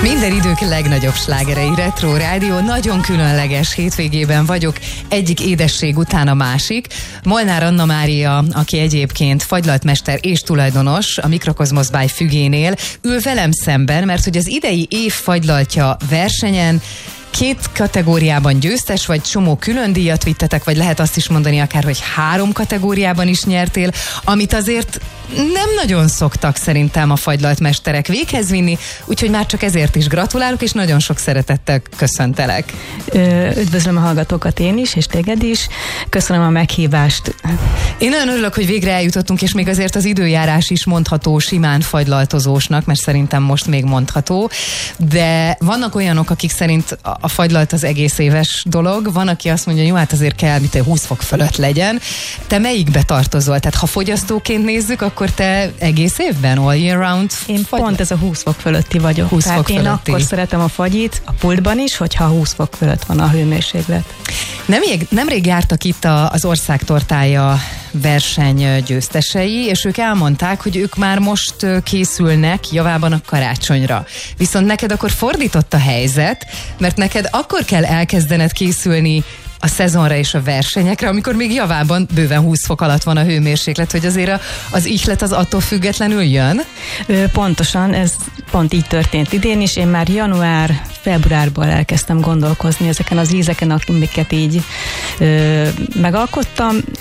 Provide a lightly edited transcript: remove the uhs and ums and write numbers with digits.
Minden idők legnagyobb slágerei, Retro Rádió, nagyon különleges hétvégében vagyok, egyik édesség után a másik. Molnár Anna Mária, aki egyébként fagylaltmester és tulajdonos a Mikrokozmosz by Fügénél, ül velem szemben, mert hogy az idei év fagylaltja versenyen 2 kategóriában győztes, vagy csomó külön díjat vittetek, vagy lehet azt is mondani akár, hogy 3 kategóriában is nyertél, amit azért nem nagyon szoktak szerintem a fagylaltmesterek véghez vinni, úgyhogy már csak ezért is gratulálok, és nagyon sok szeretettel köszöntelek. Üdvözlöm a hallgatókat én is, és téged is. Köszönöm a meghívást. Én nagyon örülök, hogy végre eljutottunk, és még azért az időjárás is mondható simán fagylaltozósnak, mert szerintem most még mondható, de vannak olyanok, akik szerint a fagylalt az egész éves dolog, van, aki azt mondja, jó, hát azért kell, mint 20 fok fölött legyen. Te melyikbe tartozol? Tehát ha fogyasztóként nézzük, akkor te egész évben, all year round? Én pont ez a 20 fok fölötti vagyok. 20 fok én fölötti. Akkor szeretem a fagyit, a pultban is, hogyha 20 fok fölött van a hőmérséklet. Nemrég jártak itt az Országtortája verseny győztesei, és ők elmondták, hogy ők már most készülnek javában a karácsonyra. Viszont neked akkor fordított a helyzet, mert neked akkor kell elkezdened készülni a szezonra és a versenyekre, amikor még javában bőven 20 fok alatt van a hőmérséklet, hogy azért az ihlet az attól függetlenül jön? Pontosan, ez pont így történt idén is. Én már január-februárból elkezdtem gondolkozni ezeken az ízeken, amiket így megalkottam,